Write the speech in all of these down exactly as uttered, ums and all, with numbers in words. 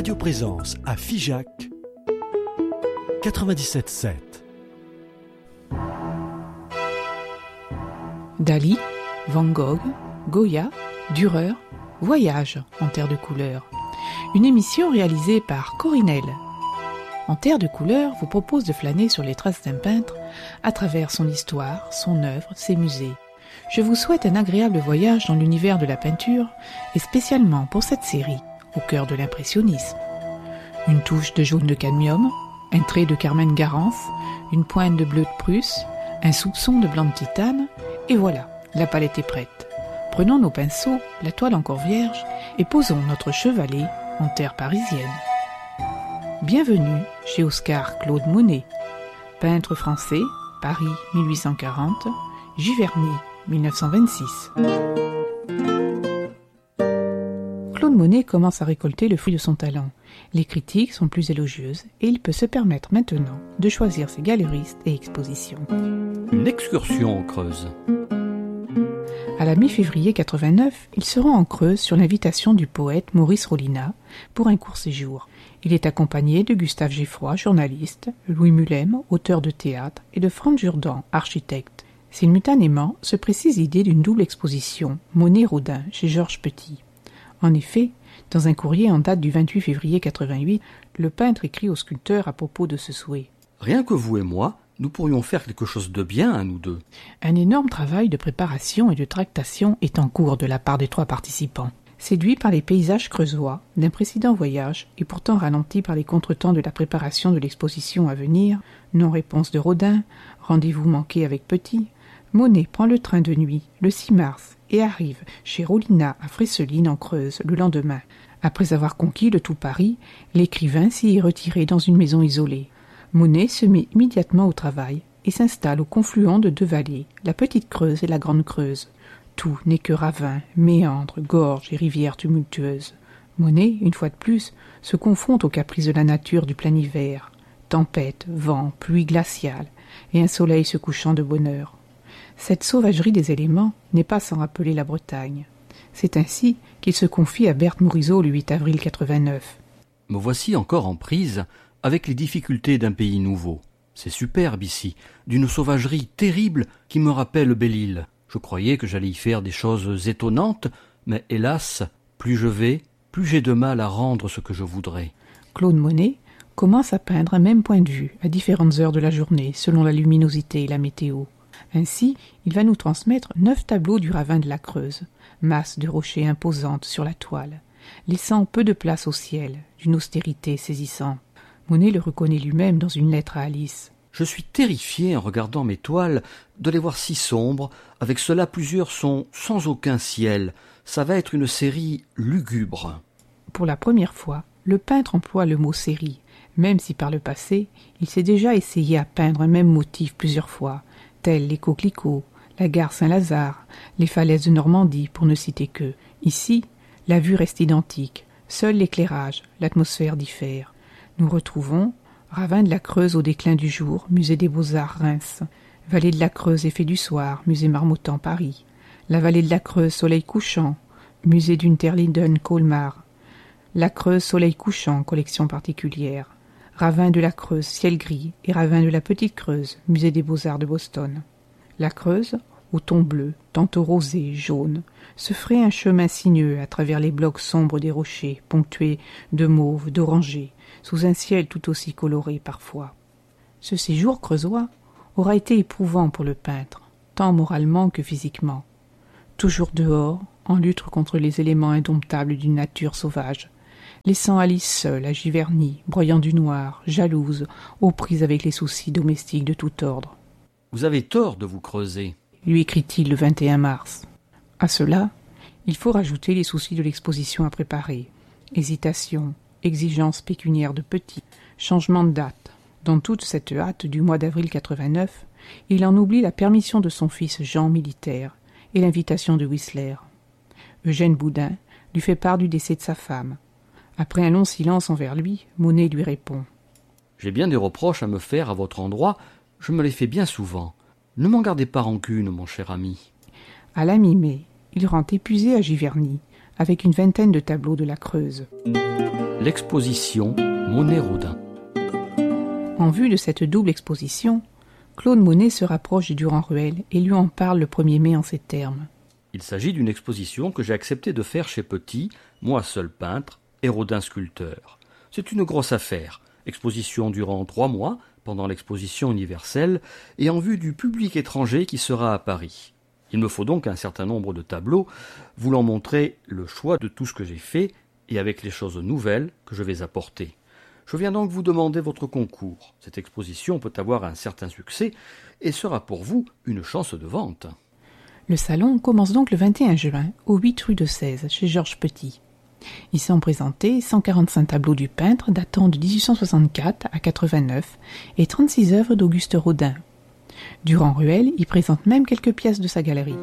Radio Présence à Figeac, quatre-vingt-dix-sept sept. Dali, Van Gogh, Goya, Dürer, Voyage en terre de couleurs. Une émission réalisée par Corinelle. En terre de couleurs vous propose de flâner sur les traces d'un peintre à travers son histoire, son œuvre, ses musées. Je vous souhaite un agréable voyage dans l'univers de la peinture et spécialement pour cette série, au cœur de l'impressionnisme. Une touche de jaune de cadmium, un trait de Carmen Garance, une pointe de bleu de Prusse, un soupçon de blanc de titane, et voilà, la palette est prête. Prenons nos pinceaux, la toile encore vierge, et posons notre chevalet en terre parisienne. Bienvenue chez Oscar Claude Monet, peintre français, Paris mille huit cent quarante, Giverny mille neuf cent vingt-six. Claude Monet commence à récolter le fruit de son talent. Les critiques sont plus élogieuses et il peut se permettre maintenant de choisir ses galeristes et expositions. Une excursion en Creuse. À la mi-février quatre-vingt-neuf, il se rend en Creuse sur l'invitation du poète Maurice Rollinat pour un court séjour. Il est accompagné de Gustave Geffroy, journaliste, Louis Mullem, auteur de théâtre, et de Franz Jourdan, architecte. Simultanément se précise l'idée d'une double exposition, Monet-Rodin, chez Georges Petit. En effet, dans un courrier en date du vingt-huit février quatre-vingt-huit, le peintre écrit au sculpteur à propos de ce souhait. Rien que vous et moi, nous pourrions faire quelque chose de bien à nous deux. Un énorme travail de préparation et de tractation est en cours de la part des trois participants. Séduit par les paysages creusois d'un précédent voyage et pourtant ralenti par les contretemps de la préparation de l'exposition à venir, non-réponse de Rodin, rendez-vous manqué avec Petit, Monet prend le train de nuit, le six mars, et arrive chez Rollinat à Fresseline en Creuse le lendemain. Après avoir conquis le tout Paris, l'écrivain s'y est retiré dans une maison isolée. Monet se met immédiatement au travail et s'installe au confluent de deux vallées, la Petite Creuse et la Grande Creuse. Tout n'est que ravins, méandres, gorges et rivières tumultueuses. Monet, une fois de plus, se confronte aux caprices de la nature du plein hiver. Tempête, vent, pluie glaciale et un soleil se couchant de bonne heure. Cette sauvagerie des éléments n'est pas sans rappeler la Bretagne. C'est ainsi qu'il se confie à Berthe Morisot le huit avril quatre-vingt-neuf. Me voici encore en prise avec les difficultés d'un pays nouveau. C'est superbe ici, d'une sauvagerie terrible qui me rappelle Belle-Île. Je croyais que j'allais y faire des choses étonnantes, mais hélas, plus je vais, plus j'ai de mal à rendre ce que je voudrais. Claude Monet commence à peindre un même point de vue à différentes heures de la journée, selon la luminosité et la météo. Ainsi, il va nous transmettre neuf tableaux du ravin de la Creuse, masse de rochers imposantes sur la toile, laissant peu de place au ciel, d'une austérité saisissante. Monet le reconnaît lui-même dans une lettre à Alice. Je suis terrifié en regardant mes toiles de les voir si sombres, avec cela plusieurs sont sans aucun ciel. Ça va être une série lugubre. Pour la première fois, le peintre emploie le mot série, même si par le passé, il s'est déjà essayé à peindre un même motif plusieurs fois, tels les coquelicots, la gare Saint-Lazare, les falaises de Normandie, pour ne citer que. Ici, la vue reste identique, seul l'éclairage, l'atmosphère diffère. Nous retrouvons ravin de la Creuse au déclin du jour, musée des Beaux-Arts Reims, vallée de la Creuse effet du soir, musée Marmottan Paris, la vallée de la Creuse soleil couchant, musée d'Unterlinden Colmar, la Creuse soleil couchant, collection particulière, ravin de la Creuse ciel gris et ravin de la Petite Creuse, musée des Beaux-Arts de Boston. La Creuse, au ton bleu, tantôt rosé, jaune, se ferait un chemin sinueux à travers les blocs sombres des rochers, ponctués de mauve, d'oranger, sous un ciel tout aussi coloré parfois. Ce séjour creusois aura été éprouvant pour le peintre, tant moralement que physiquement. Toujours dehors, en lutte contre les éléments indomptables d'une nature sauvage, laissant Alice seule à Giverny, broyant du noir, jalouse, aux prises avec les soucis domestiques de tout ordre. Vous avez tort de vous creuser, lui écrit-il le vingt et un mars. À cela, il faut rajouter les soucis de l'exposition à préparer, hésitation, exigence pécuniaire de Petit, changement de date. Dans toute cette hâte du mois d'avril quatre-vingt-neuf, il en oublie la permission de son fils Jean militaire et l'invitation de Whistler. Eugène Boudin lui fait part du décès de sa femme. Après un long silence envers lui, Monet lui répond. « J'ai bien des reproches à me faire à votre endroit, je me les fais bien souvent. Ne m'en gardez pas rancune, mon cher ami. » À la mi-mai, il rentre épuisé à Giverny, avec une vingtaine de tableaux de la Creuse. l'exposition Monet-Rodin. En vue de cette double exposition, Claude Monet se rapproche de Durand-Ruel et lui en parle le premier mai en ces termes. Il s'agit d'une exposition que j'ai accepté de faire chez Petit, moi seul peintre et Rodin sculpteur. C'est une grosse affaire. Exposition durant trois mois, pendant l'exposition universelle, et en vue du public étranger qui sera à Paris. Il me faut donc un certain nombre de tableaux, voulant montrer le choix de tout ce que j'ai fait, et avec les choses nouvelles que je vais apporter. Je viens donc vous demander votre concours. Cette exposition peut avoir un certain succès, et sera pour vous une chance de vente. Le salon commence donc le vingt et un juin, au huit rue de Sèze, chez Georges Petit. Y sont présentés cent quarante-cinq tableaux du peintre datant de dix-huit cent soixante-quatre à quatre-vingt-neuf et trente-six œuvres d'Auguste Rodin. Durand-Ruel y présente même quelques pièces de sa galerie.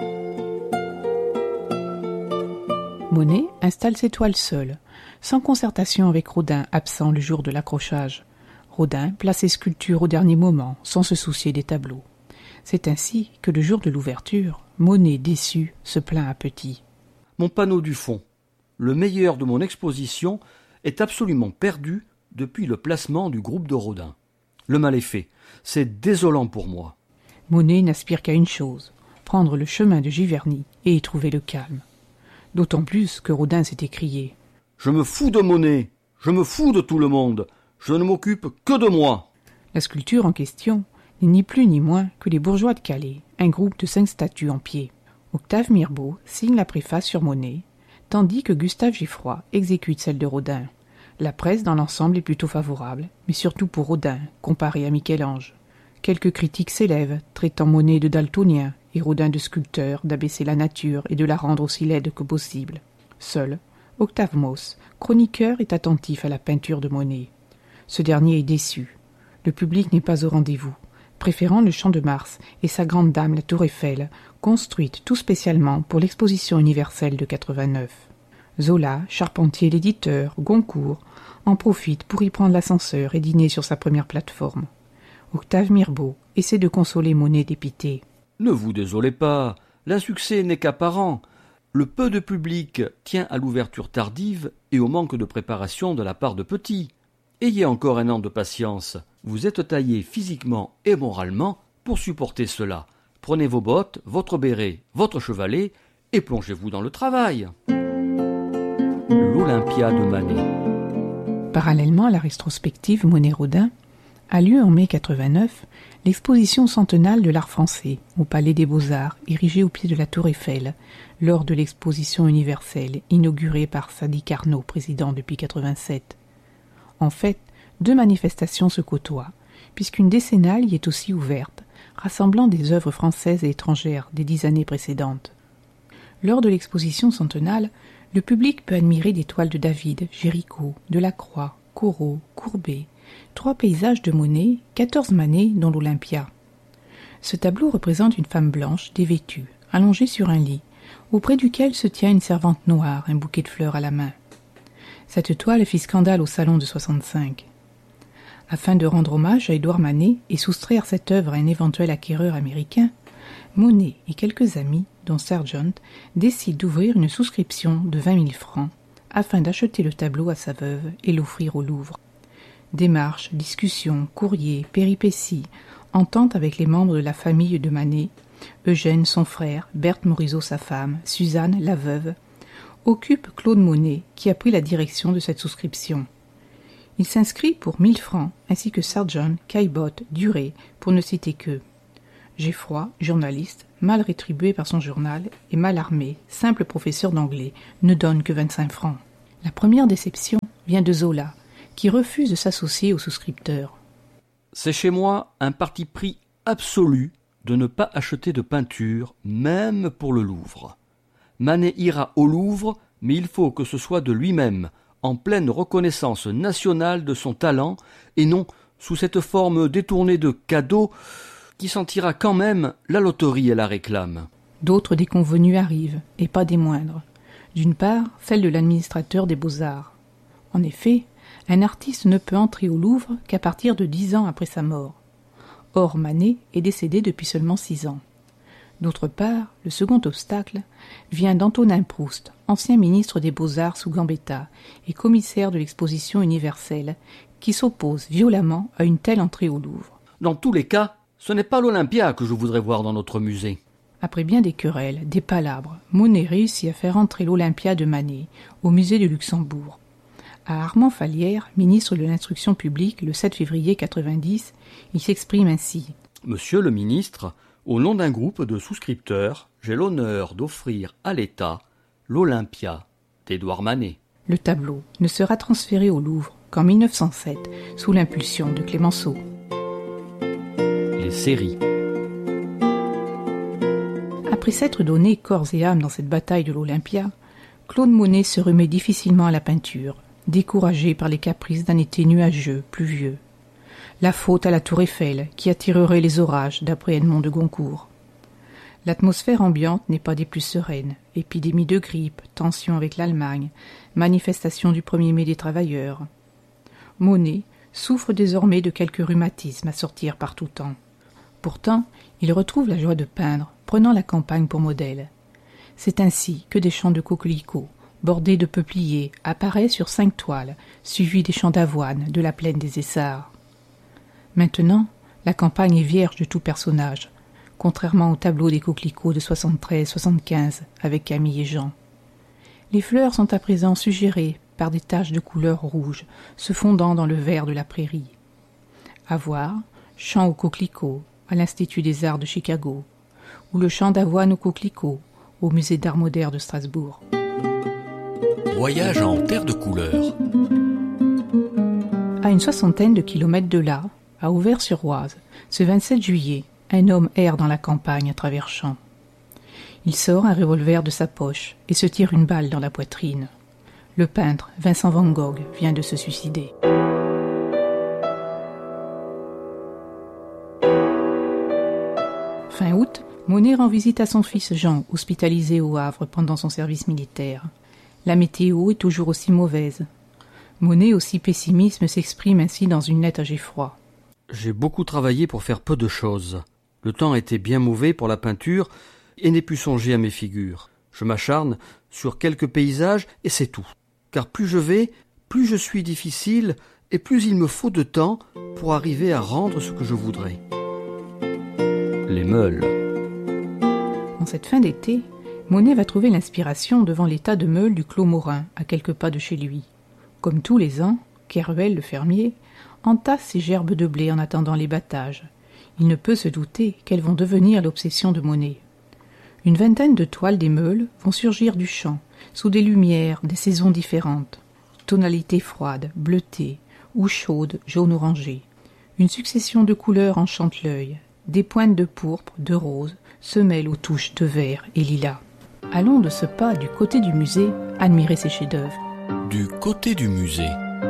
Monet installe ses toiles seul, sans concertation avec Rodin, absent le jour de l'accrochage. Rodin place ses sculptures au dernier moment, sans se soucier des tableaux. C'est ainsi que le jour de l'ouverture, Monet, déçu, se plaint à Petit. Mon panneau du fond, le meilleur de mon exposition, est absolument perdu depuis le placement du groupe de Rodin. Le mal est fait, c'est désolant pour moi. Monet n'aspire qu'à une chose, prendre le chemin de Giverny et y trouver le calme. D'autant plus que Rodin s'est écrié « Je me fous de Monet, je me fous de tout le monde, je ne m'occupe que de moi !» La sculpture en question n'est ni plus ni moins que les Bourgeois de Calais, un groupe de cinq statues en pied. Octave Mirbeau signe la préface sur Monet, tandis que Gustave Giffroy exécute celle de Rodin. La presse dans l'ensemble est plutôt favorable, mais surtout pour Rodin, comparé à Michel-Ange. Quelques critiques s'élèvent, traitant Monet de daltonien et Rodin de sculpteur, d'abaisser la nature et de la rendre aussi laide que possible. Seul, Octave Mauss, chroniqueur, est attentif à la peinture de Monet. Ce dernier est déçu. Le public n'est pas au rendez-vous, préférant le Champ de Mars et sa grande dame, la Tour Eiffel, construite tout spécialement pour l'exposition universelle de quatre-vingt-neuf. Zola, Charpentier l'éditeur, Goncourt, en profitent pour y prendre l'ascenseur et dîner sur sa première plateforme. Octave Mirbeau essaie de consoler Monet dépité. « Ne vous désolez pas, l'insuccès n'est qu'apparent. Le peu de public tient à l'ouverture tardive et au manque de préparation de la part de Petit. Ayez encore un an de patience. Vous êtes taillé physiquement et moralement pour supporter cela. Prenez vos bottes, votre béret, votre chevalet et plongez-vous dans le travail. » L'Olympia de Manet. Parallèlement à la rétrospective Monet-Rodin, a lieu en mai quatre-vingt-neuf l'exposition centenale de l'art français au Palais des Beaux-Arts, érigée au pied de la Tour Eiffel, lors de l'exposition universelle inaugurée par Sadi Carnot, président depuis quatre-vingt-sept. En fait, deux manifestations se côtoient, puisqu'une décennale y est aussi ouverte, rassemblant des œuvres françaises et étrangères des dix années précédentes. Lors de l'exposition centenale, le public peut admirer des toiles de David, Géricault, Delacroix, Corot, Courbet, trois paysages de Monet, quatorze Manet, dont l'Olympia. Ce tableau représente une femme blanche, dévêtue, allongée sur un lit, auprès duquel se tient une servante noire, un bouquet de fleurs à la main. Cette toile fit scandale au salon de soixante-cinq. Afin de rendre hommage à Édouard Manet et soustraire cette œuvre à un éventuel acquéreur américain, Monet et quelques amis, dont Sargent, décident d'ouvrir une souscription de vingt mille francs afin d'acheter le tableau à sa veuve et l'offrir au Louvre. Démarches, discussions, courriers, péripéties, ententes avec les membres de la famille de Manet, Eugène son frère, Berthe Morisot sa femme, Suzanne la veuve, occupent Claude Monet qui a pris la direction de cette souscription. Il s'inscrit pour mille francs, ainsi que Sargent, Caillebotte, Duré, pour ne citer qu'eux. Geffroy, journaliste, mal rétribué par son journal et mal armé, simple professeur d'anglais, ne donne que vingt-cinq francs. La première déception vient de Zola, qui refuse de s'associer aux souscripteurs. C'est chez moi un parti pris absolu de ne pas acheter de peinture, même pour le Louvre. Manet ira au Louvre, mais il faut que ce soit de lui-même, en pleine reconnaissance nationale de son talent, et non sous cette forme détournée de cadeau qui sentira quand même la loterie et la réclame. D'autres déconvenues arrivent, et pas des moindres. D'une part, celle de l'administrateur des Beaux-Arts. En effet, un artiste ne peut entrer au Louvre qu'à partir de dix ans après sa mort. Or, Manet est décédé depuis seulement six ans. D'autre part, le second obstacle vient d'Antonin Proust, ancien ministre des Beaux-Arts sous Gambetta et commissaire de l'exposition universelle, qui s'oppose violemment à une telle entrée au Louvre. Dans tous les cas, ce n'est pas l'Olympia que je voudrais voir dans notre musée. Après bien des querelles, des palabres, Monet réussit à faire entrer l'Olympia de Manet au musée du Luxembourg. À Armand Fallières, ministre de l'Instruction publique, le sept février quatre-vingt-dix, il s'exprime ainsi. Monsieur le ministre, au nom d'un groupe de souscripteurs, j'ai l'honneur d'offrir à l'État l'Olympia d'Édouard Manet. Le tableau ne sera transféré au Louvre qu'en mille neuf cent sept, sous l'impulsion de Clémenceau. Les séries. Après s'être donné corps et âme dans cette bataille de l'Olympia, Claude Monet se remet difficilement à la peinture, découragé par les caprices d'un été nuageux, pluvieux. La faute à la tour Eiffel, qui attirerait les orages, d'après Edmond de Goncourt. L'atmosphère ambiante n'est pas des plus sereines. Épidémie de grippe, tension avec l'Allemagne, manifestation du premier mai des travailleurs. Monet souffre désormais de quelques rhumatismes à sortir par tout temps. Pourtant, il retrouve la joie de peindre, prenant la campagne pour modèle. C'est ainsi que des champs de coquelicots, bordés de peupliers, apparaissent sur cinq toiles, suivis des champs d'avoine de la plaine des Essarts. Maintenant, la campagne est vierge de tout personnage, contrairement au tableau des coquelicots de soixante-treize soixante-quinze avec Camille et Jean. Les fleurs sont à présent suggérées par des taches de couleur rouge se fondant dans le vert de la prairie. À voir, champ aux coquelicots à l'Institut des Arts de Chicago, ou le champ d'avoine aux coquelicots au Musée d'Art moderne de Strasbourg. Voyage en terre de couleur. À une soixantaine de kilomètres de là, à Auvers-sur-Oise, ce vingt-sept juillet, un homme erre dans la campagne à travers champs. Il sort un revolver de sa poche et se tire une balle dans la poitrine. Le peintre Vincent van Gogh vient de se suicider. Fin août, Monet rend visite à son fils Jean, hospitalisé au Havre pendant son service militaire. La météo est toujours aussi mauvaise. Monet, aussi pessimiste, s'exprime ainsi dans une lettre à Geffroy. J'ai beaucoup travaillé pour faire peu de choses. Le temps était bien mauvais pour la peinture et n'ai pu songer à mes figures. Je m'acharne sur quelques paysages et c'est tout. Car plus je vais, plus je suis difficile et plus il me faut de temps pour arriver à rendre ce que je voudrais. Les meules. En cette fin d'été, Monet va trouver l'inspiration devant l'état de meules du Clos Morin, à quelques pas de chez lui. Comme tous les ans, Kerouel, le fermier, entasse ses gerbes de blé en attendant les battages. Il ne peut se douter qu'elles vont devenir l'obsession de Monet. Une vingtaine de toiles des meules vont surgir du champ, sous des lumières, des saisons différentes. Tonalités froides, bleutées, ou chaudes, jaune-orangé. Une succession de couleurs enchante l'œil. Des pointes de pourpre, de rose, se mêlent aux touches de vert et lilas. Allons de ce pas du côté du musée, admirer ces chefs-d'œuvre. Du côté du musée.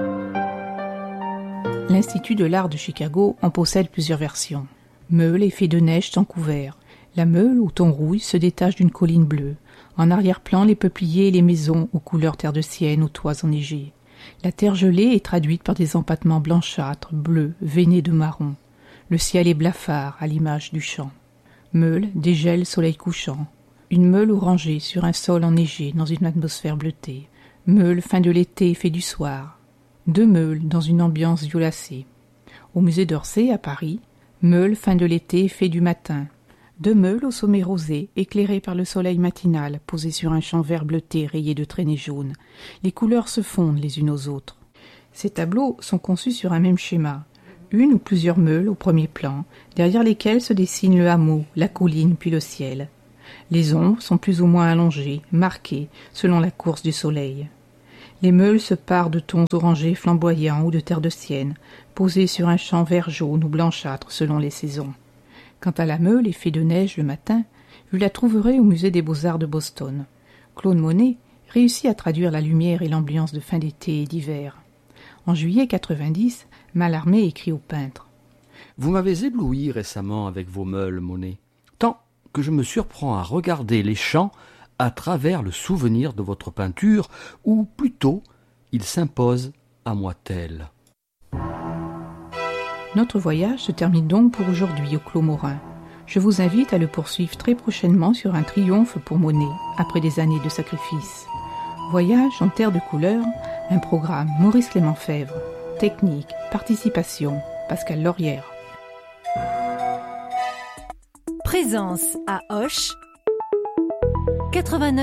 L'Institut de l'Art de Chicago en possède plusieurs versions. Meules et fées de neige sont couverts. La meule, au ton rouille, se détache d'une colline bleue. En arrière-plan, les peupliers et les maisons aux couleurs terre de sienne, aux toits enneigés. La terre gelée est traduite par des empâtements blanchâtres, bleus, veinés de marron. Le ciel est blafard, à l'image du champ. Meule, dégel, soleil couchant. Une meule orangée sur un sol enneigé dans une atmosphère bleutée. Meule, fin de l'été, fait du soir. Deux meules dans une ambiance violacée. Au musée d'Orsay, à Paris, meule, fin de l'été, fait du matin. Deux meules au sommet rosé, éclairées par le soleil matinal, posées sur un champ vert bleuté rayé de traînées jaunes. Les couleurs se fondent les unes aux autres. Ces tableaux sont conçus sur un même schéma. Une ou plusieurs meules au premier plan, derrière lesquelles se dessine le hameau, la colline puis le ciel. Les ombres sont plus ou moins allongées, marquées, selon la course du soleil. Les meules se parent de tons orangés flamboyants ou de terre de sienne, posés sur un champ vert jaune ou blanchâtre selon les saisons. Quant à la meule et fée de neige le matin, vous la trouverez au musée des Beaux-Arts de Boston. Claude Monet réussit à traduire la lumière et l'ambiance de fin d'été et d'hiver. En juillet quatre-vingt-dix, Mallarmé écrit au peintre. Vous m'avez ébloui récemment avec vos meules, Monet, tant que je me surprends à regarder les champs à travers le souvenir de votre peinture, ou plutôt, il s'impose à moi tel. Notre voyage se termine donc pour aujourd'hui au Clos Morin. Je vous invite à le poursuivre très prochainement sur un triomphe pour Monet, après des années de sacrifice. Voyage en terre de couleurs, un programme Maurice Clément Fèvre. Technique, participation, Pascal Laurière. Présence à Auch, quatre-vingt-neuf